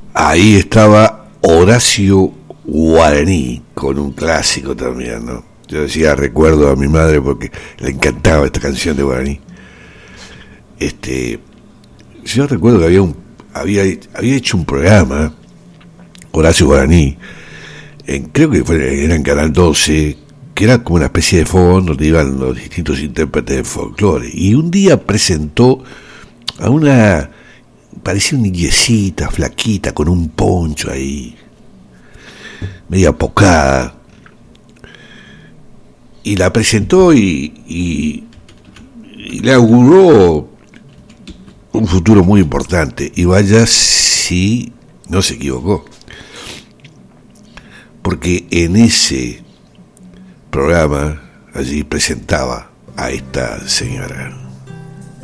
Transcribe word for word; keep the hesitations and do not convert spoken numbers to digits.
ahí estaba Horacio Guaraní, con un clásico también, ¿no? Yo decía, recuerdo a mi madre porque le encantaba esta canción de Guaraní. Este, yo recuerdo que había un había había hecho un programa Horacio Guaraní, en, creo que fue, era en Canal doce, que era como una especie de fogón donde iban los distintos intérpretes de folclore, y un día presentó a una, parecía una indiecita, flaquita, con un poncho ahí, media pocada, y la presentó y, y, y le auguró un futuro muy importante, y vaya si no se equivocó, porque en ese programa allí presentaba a esta señora.